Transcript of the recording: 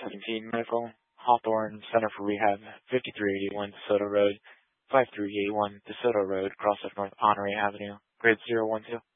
17 Medical, Hawthorne Center for Rehab, 5381 DeSoto Road, 5381 DeSoto Road, across of North Honore Avenue, grade 012.